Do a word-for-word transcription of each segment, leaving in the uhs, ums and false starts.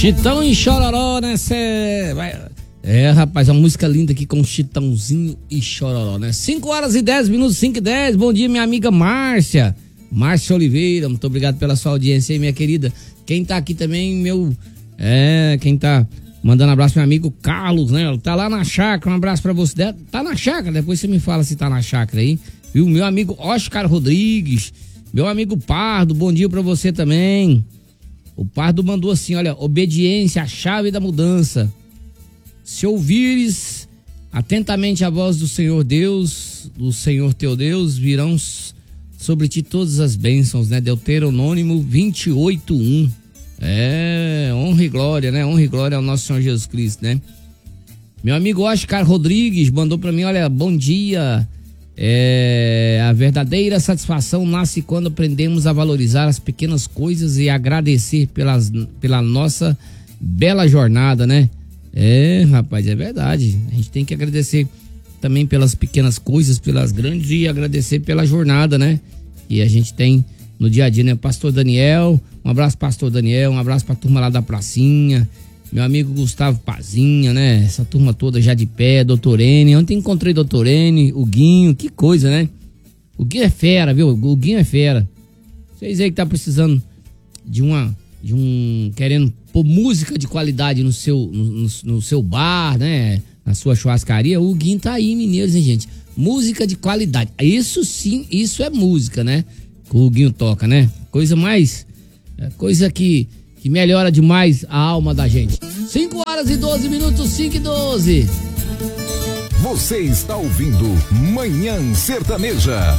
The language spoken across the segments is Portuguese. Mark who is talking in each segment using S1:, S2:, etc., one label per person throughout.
S1: Chitão e Chororó, né? Cê... Vai... É, rapaz, uma música linda aqui com Chitãozinho e Chororó, né? cinco horas e dez minutos, cinco e dez. Bom dia, minha amiga Márcia. Márcia Oliveira, muito obrigado pela sua audiência aí, minha querida. Quem tá aqui também, meu... É, quem tá mandando abraço, meu amigo Carlos, né? Tá lá na chácara, um abraço pra você. Tá na chácara, depois você me fala se tá na chácara aí. Viu? Meu amigo Oscar Rodrigues, meu amigo Pardo, bom dia pra você também. O Pardo mandou assim, olha, obediência, a chave da mudança. Se ouvires atentamente a voz do Senhor Deus, do Senhor teu Deus, virão sobre ti todas as bênçãos, né? Deuteronômio vinte e oito, um. É, honra e glória, né? Honra e glória ao nosso Senhor Jesus Cristo, né? Meu amigo Oscar Rodrigues mandou pra mim, olha, bom dia. É, a verdadeira satisfação nasce quando aprendemos a valorizar as pequenas coisas e agradecer pelas, pela nossa bela jornada, né? É, rapaz, é verdade. A gente tem que agradecer também pelas pequenas coisas, pelas grandes, e agradecer pela jornada, né? E a gente tem no dia a dia, né? Pastor Daniel, um abraço, Pastor Daniel, um abraço pra turma lá da pracinha. Meu amigo Gustavo Pazinha, né? Essa turma toda já de pé, doutor N. Ontem encontrei doutor N, o Guinho, que coisa, né? O Guinho é fera, viu? O Guinho é fera. Vocês aí que tá precisando de uma, de um, querendo pôr música de qualidade no seu, no, no, no seu bar, né? Na sua churrascaria, o Guinho tá aí em Mineiros, hein, gente? Música de qualidade. Isso sim, isso é música, né? Que o Guinho toca, né? Coisa mais, coisa que... que melhora demais a alma da gente. cinco horas e doze minutos, cinco e doze.
S2: Você está ouvindo Manhã Sertaneja.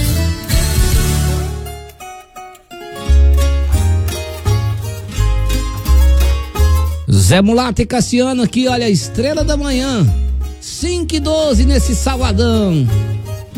S1: Zé Mulato e Cassiano aqui, olha, estrela da manhã. cinco e doze nesse sabadão.